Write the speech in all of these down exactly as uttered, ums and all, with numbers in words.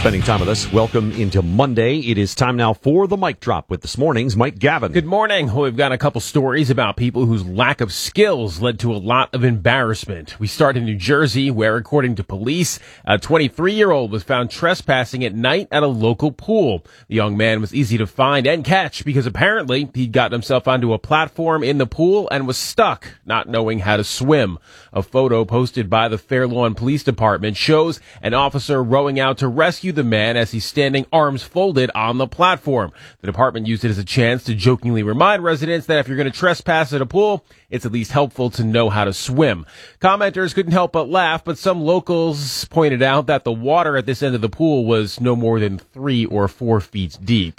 spending time with us. Welcome into Monday. It is time now for the Mic Drop with this morning's Mike Gavin. Good morning. Well, we've got a couple stories about people whose lack of skills led to a lot of embarrassment. We start in New Jersey, where, according to police, a twenty-three-year-old was found trespassing at night at a local pool. The young man was easy to find and catch because apparently he'd gotten himself onto a platform in the pool and was stuck, not knowing how to swim. A photo posted by the Fair Lawn Police Department shows an officer rowing out to rescue the man as he's standing arms folded on the platform. The department used it as a chance to jokingly remind residents that if you're going to trespass at a pool, it's at least helpful to know how to swim. Commenters couldn't help but laugh, but some locals pointed out that the water at this end of the pool was no more than three or four feet deep.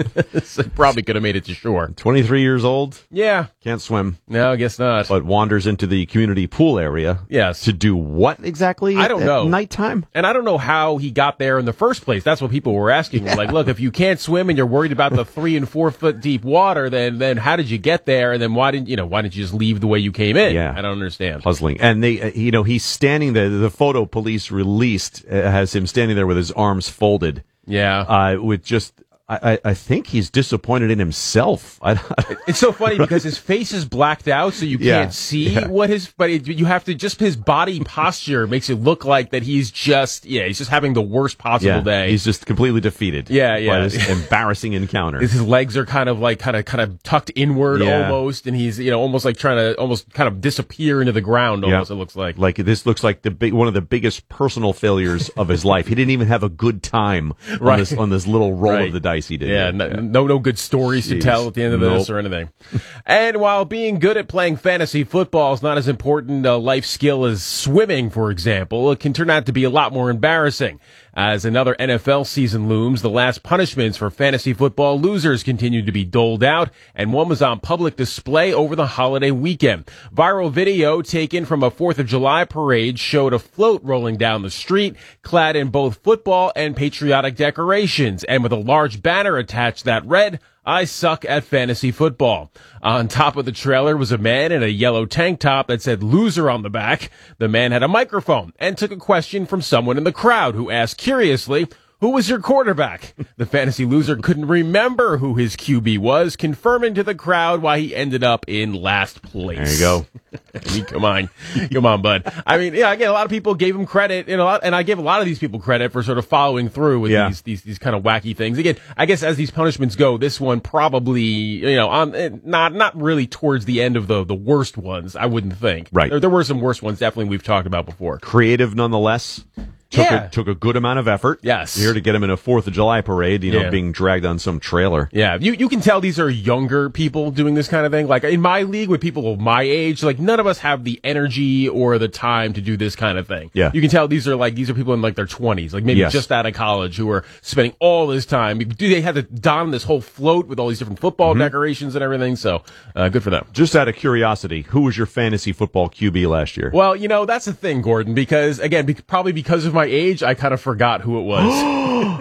So probably could have made it to shore. twenty-three years old? Yeah. Can't swim. No, I guess not. But wanders into the community pool area. Yes. To do what exactly? I don't at, know. At nighttime? And I don't know how he got there in the first place. That's what people were asking. Yeah. Like, look, if you can't swim and you're worried about the three and four foot deep water, then then how did you get there? And then why didn't you know why didn't you just leave the way you came in? Yeah. I don't understand. Puzzling. And they, uh, you know, he's standing there. The photo police released uh, has him standing there with his arms folded. Yeah. Uh, with just. I, I think he's disappointed in himself. I, it's so funny because his face is blacked out, so you yeah, can't see yeah. what his. But it, you have to just his body posture makes it look like that he's just yeah he's just having the worst possible yeah, day. He's just completely defeated. Yeah, yeah. By this embarrassing encounter. His legs are kind of like kind of kind of tucked inward yeah. almost, and he's you know almost like trying to almost kind of disappear into the ground. Almost yeah. it looks like like this looks like the big one of the biggest personal failures of his life. He didn't even have a good time right. on this on this little roll right. of the dice he did. Yeah. yeah. No, no good stories Jeez. to tell at the end of nope. this or anything. And while being good at playing fantasy football is not as important a life skill as swimming, for example, it can turn out to be a lot more embarrassing. As another N F L season looms, the last punishments for fantasy football losers continue to be doled out, and one was on public display over the holiday weekend. Viral video taken from a fourth of July parade showed a float rolling down the street, clad in both football and patriotic decorations, and with a large banner attached that read, "I suck at fantasy football." On top of the trailer was a man in a yellow tank top that said loser on the back. The man had a microphone and took a question from someone in the crowd who asked curiously, "Who was your quarterback?" The fantasy loser couldn't remember who his Q B was, confirming to the crowd why he ended up in last place. There you go. I mean, come on. Come on, bud. I mean, yeah, again, a lot of people gave him credit, and a lot, and I give a lot of these people credit for sort of following through with yeah. these, these, these kind of wacky things. Again, I guess as these punishments go, this one probably, you know, on, not, not really towards the end of the, the worst ones, I wouldn't think. Right. There, there were some worse ones, definitely, we've talked about before. Creative nonetheless. Took, yeah. a, took a good amount of effort. Yes. Here to get him in a fourth of July parade, you know, yeah. being dragged on some trailer. Yeah. You, you can tell these are younger people doing this kind of thing. Like in my league with people of my age, like none of us have the energy or the time to do this kind of thing. Yeah. You can tell these are like, these are people in like their twenties, like maybe yes. just out of college who are spending all this time. Do they have to don this whole float with all these different football mm-hmm. decorations and everything? So, uh, good for them. Just out of curiosity, who was your fantasy football Q B last year? Well, you know, that's the thing, Gordon, because again, be- probably because of my age, I kind of forgot who it was.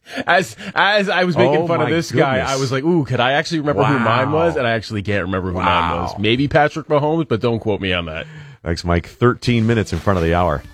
as as I was making oh fun of this goodness. guy, I was like, ooh, could I actually remember wow. who mine was? And I actually can't remember who wow. mine was. Maybe Patrick Mahomes, but don't quote me on that. Thanks, Mike. thirteen minutes in front of the hour.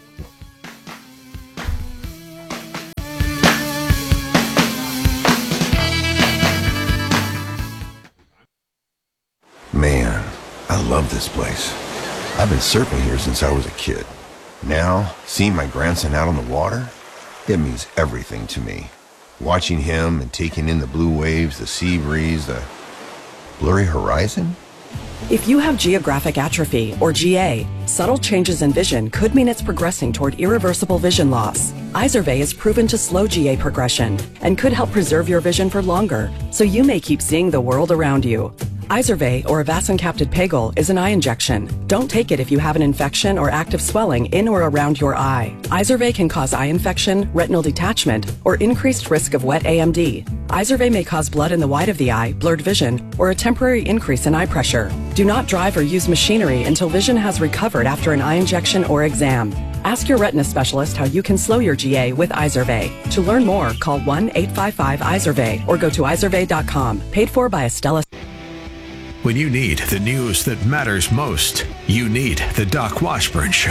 Man, I love this place. I've been surfing here since I was a kid. Now, seeing my grandson out on the water, it means everything to me. Watching him and taking in the blue waves, the sea breeze, the blurry horizon. If you have geographic atrophy, or G A, subtle changes in vision could mean it's progressing toward irreversible vision loss. Izervay is proven to slow G A progression and could help preserve your vision for longer, so you may keep seeing the world around you. Izervay, or avacincaptad pegol, is an eye injection. Don't take it if you have an infection or active swelling in or around your eye. Izervay can cause eye infection, retinal detachment, or increased risk of wet A M D. Izervay may cause blood in the white of the eye, blurred vision, or a temporary increase in eye pressure. Do not drive or use machinery until vision has recovered after an eye injection or exam. Ask your retina specialist how you can slow your G A with Izervay. To learn more, call one eight five five Izervay or go to izervay dot com. Paid for by Estella. When you need the news that matters most, you need the Doc Washburn Show.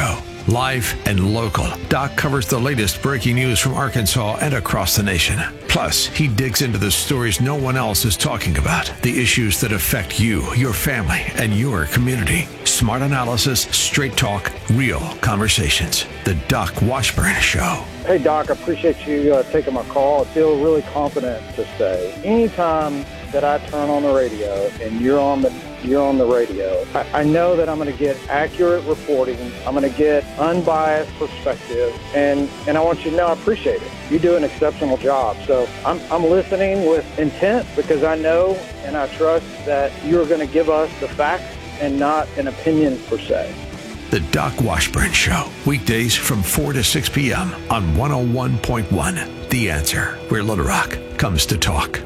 Live and local, Doc covers the latest breaking news from Arkansas and across the nation. Plus, he digs into the stories no one else is talking about, the issues that affect you, your family, and your community. Smart analysis, straight talk, real conversations. The Doc Washburn Show. Hey, Doc, I appreciate you uh, taking my call. I feel really confident to say anytime that I turn on the radio and you're on the you're on the radio, I, I know that I'm going to get accurate reporting. I'm going to get unbiased perspective, and, and I want you to know I appreciate it. You do an exceptional job. So I'm, I'm listening with intent because I know and I trust that you're going to give us the facts and not an opinion per se. The Doc Washburn Show, weekdays from four to six p.m. on one oh one point one. The Answer, where Little Rock comes to talk.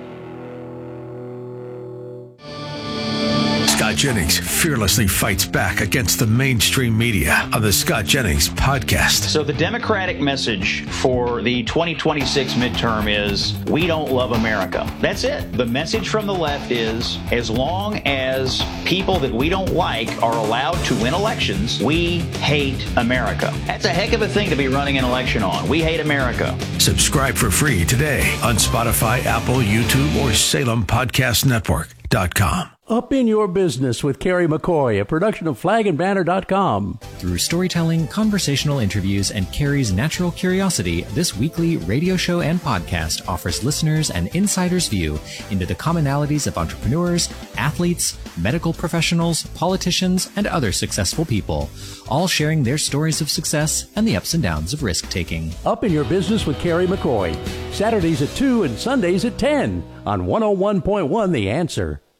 Scott Jennings fearlessly fights back against the mainstream media on the Scott Jennings Podcast. So the Democratic message for the twenty twenty-six midterm is, we don't love America. That's it. The message from the left is, as long as people that we don't like are allowed to win elections, we hate America. That's a heck of a thing to be running an election on. We hate America. Subscribe for free today on Spotify, Apple, YouTube, or Salem Podcast Network dot com. Up in Your Business with Carrie McCoy, a production of flag and banner dot com. Through storytelling, conversational interviews, and Carrie's natural curiosity, this weekly radio show and podcast offers listeners an insider's view into the commonalities of entrepreneurs, athletes, medical professionals, politicians, and other successful people, all sharing their stories of success and the ups and downs of risk-taking. Up in Your Business with Carrie McCoy, Saturdays at two and Sundays at ten on one oh one point one The Answer.